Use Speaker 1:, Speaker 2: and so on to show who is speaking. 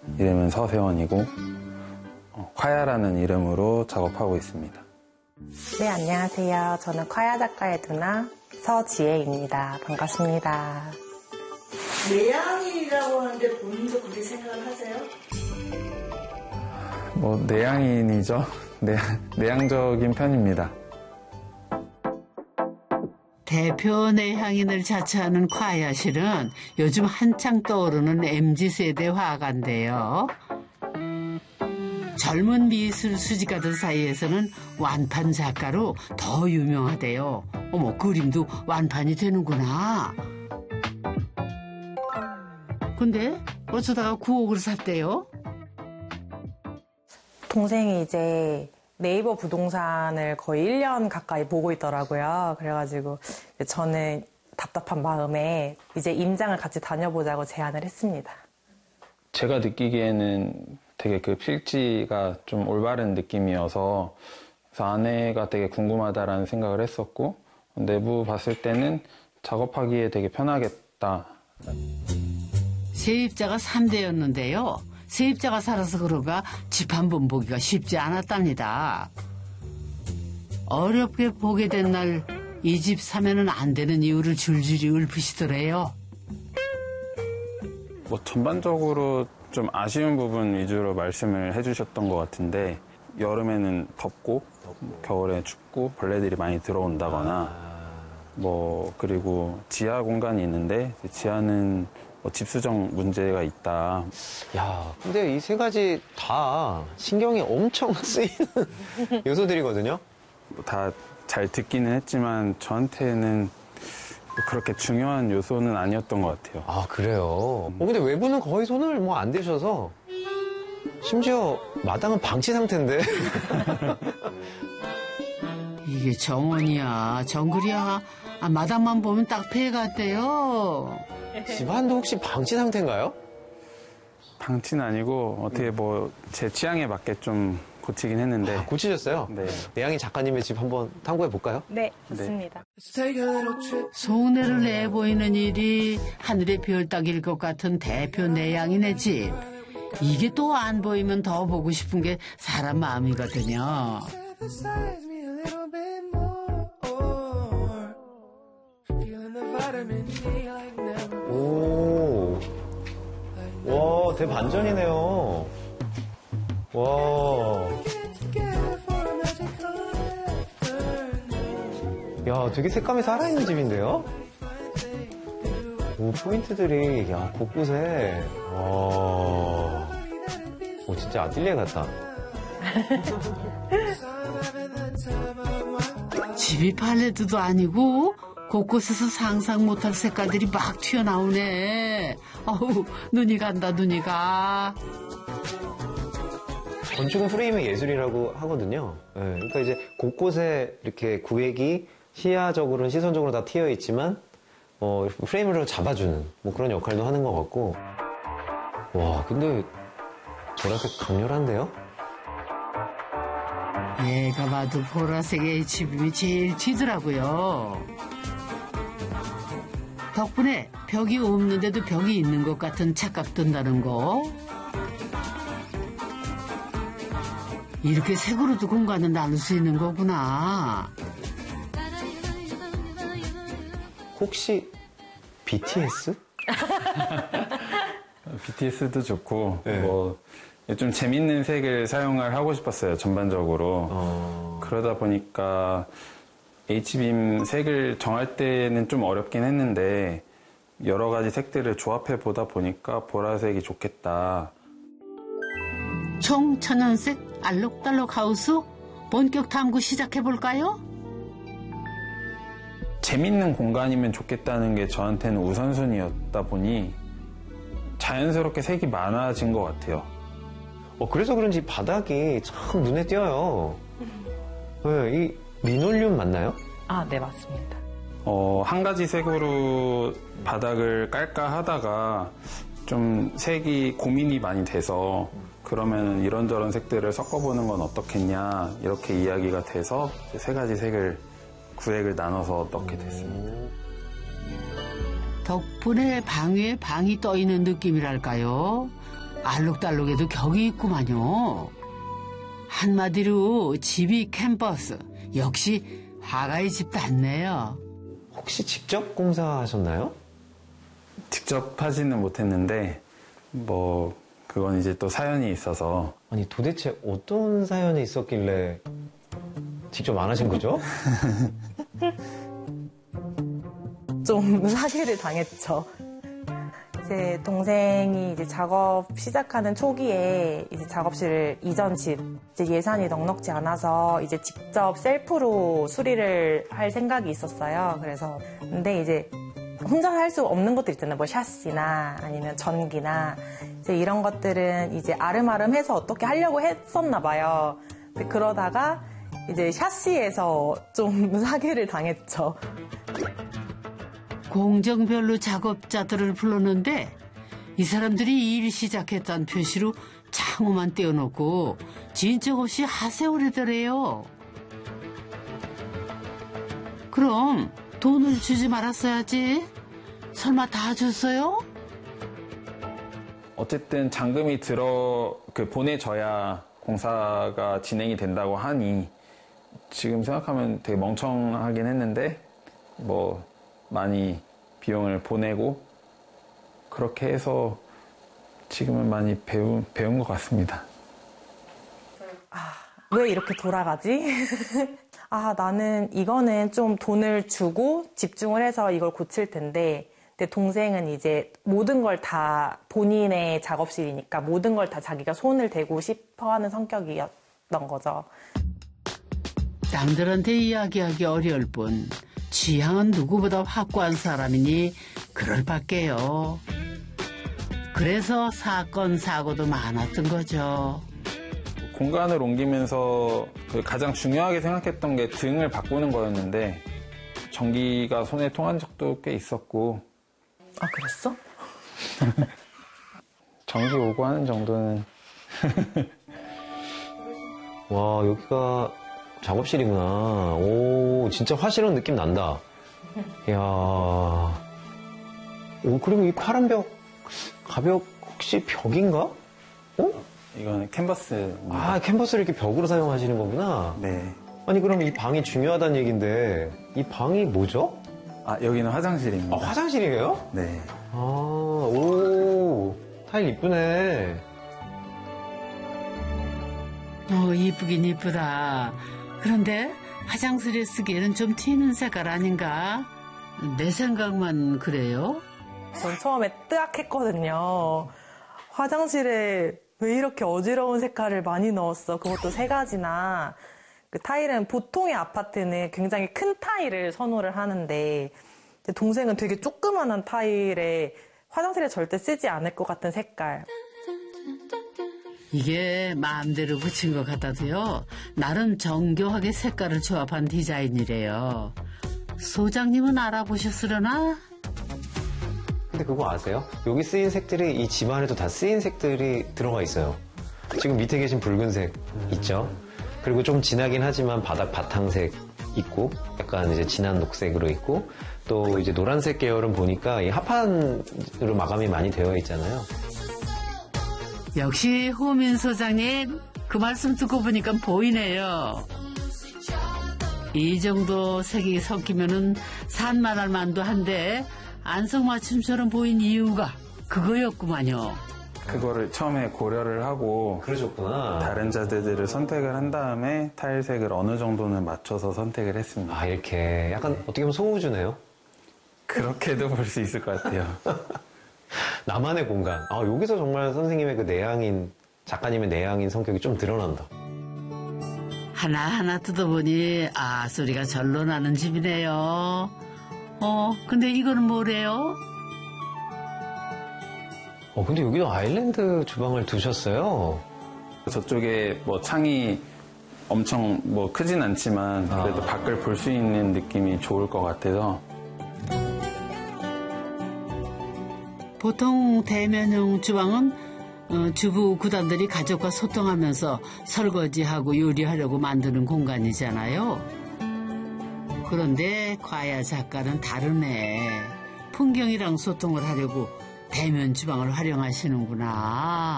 Speaker 1: 이름은 서세원이고 콰야라는 이름으로 작업하고 있습니다.
Speaker 2: 네, 안녕하세요. 저는 콰야 작가의 누나 서지혜입니다. 반갑습니다.
Speaker 3: 내향인이라고 하는데 본인도 그렇게 생각을 하세요?
Speaker 1: 내향인이죠. 내향적인 편입니다.
Speaker 4: 대표 내향인을 자처하는 콰야 씨는 요즘 한창 떠오르는 MZ세대 화가인데요. 젊은 미술 수집가들 사이에서는 완판 작가로 더 유명하대요. 어머, 그림도 완판이 되는구나. 근데 어쩌다가 9억을 샀대요?
Speaker 2: 동생이 이제 네이버 부동산을 거의 1년 가까이 보고 있더라고요. 그래가지고 저는 답답한 마음에 이제 임장을 같이 다녀보자고 제안을 했습니다.
Speaker 1: 제가 느끼기에는 되게 그 필지가 좀 올바른 느낌이어서 그래서 안에가 되게 궁금하다라는 생각을 했었고 내부 봤을 때는 작업하기에 되게 편하겠다.
Speaker 4: 세입자가 3대였는데요. 세입자가 살아서 그런가 집 한 번 보기가 쉽지 않았답니다. 어렵게 보게 된 날 이 집 사면은 안 되는 이유를 줄줄이 읊으시더래요.
Speaker 1: 전반적으로 좀 아쉬운 부분 위주로 말씀을 해주셨던 것 같은데 여름에는 덥고 겨울에 춥고 벌레들이 많이 들어온다거나 그리고 지하 공간이 있는데 지하는 집수정 문제가 있다.
Speaker 5: 야, 근데 이 세 가지 다 신경이 엄청 쓰이는 요소들이거든요.
Speaker 1: 다 잘 듣기는 했지만 저한테는 그렇게 중요한 요소는 아니었던 것 같아요.
Speaker 5: 아, 그래요? 근데 외부는 거의 손을 안 대셔서 심지어 마당은 방치 상태인데.
Speaker 4: 이게 정원이야, 정글이야. 마당만 보면 딱 폐 같대요.
Speaker 5: 집안도 혹시 방치 상태인가요?
Speaker 1: 방치는 아니고 어떻게 제 취향에 맞게 좀 고치긴 했는데.
Speaker 5: 고치셨어요?
Speaker 1: 네.
Speaker 5: 내향인 작가님의 집 한번 탐구해 볼까요?
Speaker 2: 네, 좋습니다.
Speaker 4: 손해를 내보이는 일이 하늘의 별 따기일 것 같은 대표 내향인의 집. 이게 또 안 보이면 더 보고 싶은 게 사람 마음이거든요.
Speaker 5: 오, 와, 대반전이네요. 와, 야, 되게 색감이 살아있는 집인데요? 오, 포인트들이, 곳곳에, 와, 진짜 아틀리에 같다.
Speaker 4: 집이 팔레트도 아니고 곳곳에서 상상 못할 색깔들이 막 튀어나오네. 어우, 눈이 간다, 눈이 가.
Speaker 5: 건축은 프레임의 예술이라고 하거든요. 네, 그러니까 이제 곳곳에 이렇게 구획이 시야적으로는 시선적으로 다 튀어 있지만, 프레임으로 잡아주는 그런 역할도 하는 것 같고. 와, 근데 보라색 강렬한데요?
Speaker 4: 얘가 봐도 보라색의 HB이 제일 튀더라고요. 덕분에 벽이 없는데도 벽이 있는 것 같은 착각 든다는 거. 이렇게 색으로도 공간을 나눌 수 있는 거구나.
Speaker 5: 혹시 BTS?
Speaker 1: BTS도 좋고
Speaker 5: 네.
Speaker 1: 좀 재밌는 색을 사용을 하고 싶었어요, 전반적으로. 그러다 보니까 H빔 색을 정할 때는 좀 어렵긴 했는데 여러 가지 색들을 조합해 보다 보니까 보라색이 좋겠다.
Speaker 4: 청천연색 알록달록 하우스 본격 탐구 시작해볼까요?
Speaker 1: 재밌는 공간이면 좋겠다는 게 저한테는 우선순위였다 보니 자연스럽게 색이 많아진 것 같아요.
Speaker 5: 그래서 그런지 바닥이 참 눈에 띄어요. 네, 이 리놀륨 맞나요?
Speaker 2: 아, 네, 맞습니다.
Speaker 1: 한 가지 색으로 바닥을 깔까 하다가 좀 색이 고민이 많이 돼서 그러면 이런저런 색들을 섞어보는 건 어떻겠냐 이렇게 이야기가 돼서 세 가지 구획을 나눠서 넣게 됐습니다.
Speaker 4: 덕분에 방 위에 방이 떠있는 느낌이랄까요? 알록달록해도 격이 있구만요. 한마디로 집이 캠퍼스. 역시 화가의 집 같네요.
Speaker 5: 혹시 직접 공사하셨나요?
Speaker 1: 직접 하지는 못했는데 뭐 그건 이제 또 사연이 있어서.
Speaker 5: 아니 도대체 어떤 사연이 있었길래 직접 안 하신 거죠?
Speaker 2: 좀 사기를 당했죠. 제 동생이 이제 작업 시작하는 초기에 이제 작업실 이전 집 이제 예산이 넉넉지 않아서 이제 직접 셀프로 수리를 할 생각이 있었어요. 그래서 근데 이제 혼자 할 수 없는 것들 있잖아요. 뭐 샤시나 아니면 전기나 이제 이런 것들은 이제 아름아름해서 어떻게 하려고 했었나 봐요. 근데 그러다가 이제 샤시에서 좀 사기를 당했죠.
Speaker 4: 공정별로 작업자들을 불렀는데 이 사람들이 일 시작했다는 표시로 창호만 떼어놓고 진척 없이 하세오래더래요. 그럼 돈을 주지 말았어야지. 설마 다 줬어요?
Speaker 1: 어쨌든 잔금이 보내져야 공사가 진행이 된다고 하니 지금 생각하면 되게 멍청하긴 했는데 뭐 많이 비용을 보내고 그렇게 해서 지금은 많이 배운 것 같습니다.
Speaker 2: 왜 이렇게 돌아가지? 나는 이거는 좀 돈을 주고 집중을 해서 이걸 고칠 텐데 근데 동생은 이제 모든 걸 다 본인의 작업실이니까 모든 걸 다 자기가 손을 대고 싶어하는 성격이었던 거죠.
Speaker 4: 남들한테 이야기하기 어려울 뿐 취향은 누구보다 확고한 사람이니 그럴 밖에요. 그래서 사건, 사고도 많았던 거죠.
Speaker 1: 공간을 옮기면서 가장 중요하게 생각했던 게 등을 바꾸는 거였는데 전기가 손에 통한 적도 꽤 있었고.
Speaker 2: 아, 그랬어?
Speaker 1: 전기 오고 하는 정도는.
Speaker 5: 와, 여기가 작업실이구나. 오, 진짜 화실한 느낌 난다. 이야. 오, 그리고 이 파란 벽, 가벽 혹시 벽인가? 어?
Speaker 1: 이거는 캔버스입니다.
Speaker 5: 아, 캔버스를 이렇게 벽으로 사용하시는 거구나.
Speaker 1: 네.
Speaker 5: 아니, 그럼 이 방이 중요하다는 얘기인데, 이 방이 뭐죠?
Speaker 1: 여기는 화장실입니다.
Speaker 5: 아, 화장실이에요?
Speaker 1: 네.
Speaker 5: 오, 타일 이쁘네.
Speaker 4: 이쁘긴 이쁘다. 그런데 화장실에 쓰기에는 좀 튀는 색깔 아닌가? 내 생각만 그래요?
Speaker 2: 전 처음에 뜨악했거든요. 화장실에 왜 이렇게 어지러운 색깔을 많이 넣었어? 그것도 3가지나. 그 타일은 보통의 아파트는 굉장히 큰 타일을 선호를 하는데 제 동생은 되게 조그만한 타일에 화장실에 절대 쓰지 않을 것 같은 색깔.
Speaker 4: 이게 마음대로 붙인 것 같아도요. 나름 정교하게 색깔을 조합한 디자인이래요. 소장님은 알아보셨으려나?
Speaker 5: 근데 그거 아세요? 여기 쓰인 색들이 이 집안에도 다 쓰인 색들이 들어가 있어요. 지금 밑에 계신 붉은색 있죠? 그리고 좀 진하긴 하지만 바닥 바탕색 있고 약간 이제 진한 녹색으로 있고 또 이제 노란색 계열은 보니까 이 합판으로 마감이 많이 되어 있잖아요.
Speaker 4: 역시 호민 소장님 그 말씀 듣고 보니까 보이네요. 이 정도 색이 섞이면은 산만할 만도 한데 안성맞춤처럼 보인 이유가 그거였구만요.
Speaker 1: 그거를 처음에 고려를 하고
Speaker 5: 그러셨구나.
Speaker 1: 다른 자재들을 선택을 한 다음에 타일색을 어느 정도는 맞춰서 선택을 했습니다.
Speaker 5: 아, 이렇게 약간 어떻게 보면 소우주네요.
Speaker 1: 그렇게도 볼 수 있을 것 같아요.
Speaker 5: 나만의 공간. 아, 여기서 정말 선생님의 그 내향인, 작가님의 내향인 성격이 좀 드러난다.
Speaker 4: 하나하나 뜯어보니 소리가 절로 나는 집이네요. 근데 이거는 뭐래요?
Speaker 5: 근데 여기도 아일랜드 주방을 두셨어요.
Speaker 1: 저쪽에 뭐 창이 엄청 뭐 크진 않지만 그래도 밖을 볼 수 있는 느낌이 좋을 것 같아서.
Speaker 4: 보통 대면형 주방은 주부 구단들이 가족과 소통하면서 설거지하고 요리하려고 만드는 공간이잖아요. 그런데 과야 작가는 다르네. 풍경이랑 소통을 하려고 대면 주방을 활용하시는구나.